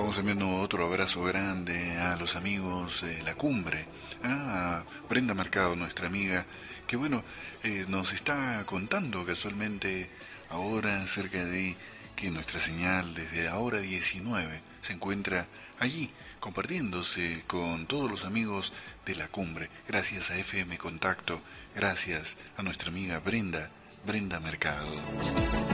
Vamos enviando otro abrazo grande a los amigos de La Cumbre, a Brenda Mercado, nuestra amiga, que bueno, nos está contando casualmente ahora acerca de que nuestra señal desde la hora 19 se encuentra allí, compartiéndose con todos los amigos de La Cumbre, gracias a FM Contacto, gracias a nuestra amiga Brenda Mercado.